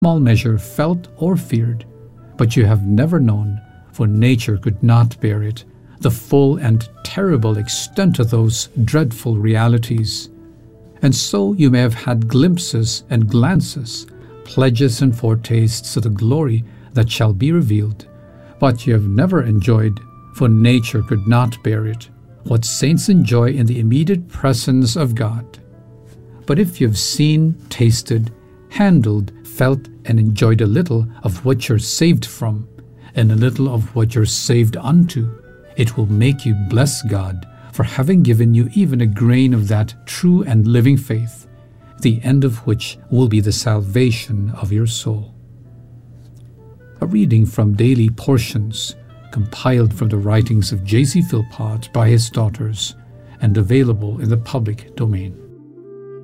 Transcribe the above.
small measure felt or feared, but you have never known, for nature could not bear it, the full and terrible extent of those dreadful realities. And so you may have had glimpses and glances, pledges and foretastes of the glory that shall be revealed, but you have never enjoyed, for nature could not bear it, what saints enjoy in the immediate presence of God. But if you have seen, tasted, handled, felt, and enjoyed a little of what you're saved from, and a little of what you're saved unto, it will make you bless God for having given you even a grain of that true and living faith, the end of which will be the salvation of your soul. A reading from Daily Portions, compiled from the writings of J.C. Philpott by his daughters, and available in the public domain.